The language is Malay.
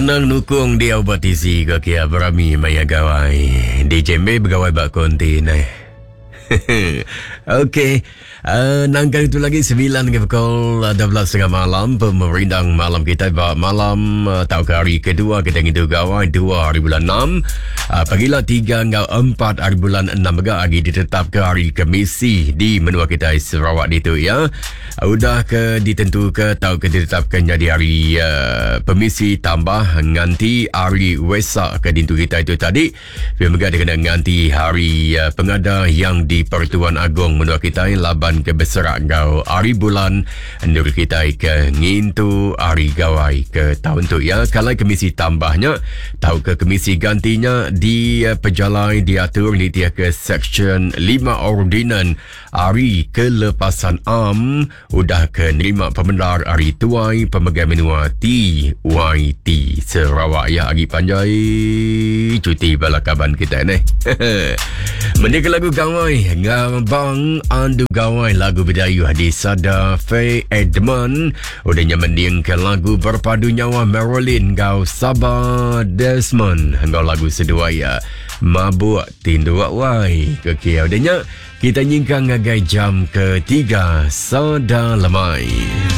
Anang nukung dia ubat isi ke kia berami maya gawai. DJ Mei bergawai bak konti nai. Okey. Nangkal itu lagi 9 ke pukul 12.30 malam. Pemerindang malam kita malam tahu ke hari kedua kita ngitu gawai 2 hari bulan 6. Pagilah 3 hingga 4 hari bulan 6 lagi ditetap ke hari Kemisi di menua kita Sarawak itu ya. Udah ke ditentu ke tahu ke ditetapkan jadi hari Permisi tambah nganti hari Wesak ke dintu kita itu tadi. Memang kena nganti hari pengada yang di Pertuan Agong menua kita laban ke berserak gau hari bulan nur kita ke ngintu hari gawai ke tahun tu ya. Kalau komisi tambahnya tahu ke komisi gantinya di pejalai diatur ni dia ke section 5 ordinan hari kelepasan am udah ke nerima pembenar hari tuai pemegang menua TYT Sarawak ya. Agi panjai cuti balakaban kita ni. Menika lagu gawai ngabang andu gawai lagu Bidayu hadis Sada Faye Edmund udahnya mendiangkan lagu berpadu nyawa Marilyn Gau Sabah Desmond ngau lagu sedua ya mabuk tindu wai kekia udahnya kita nyingkang ngagai jam ketiga Sada Lemai.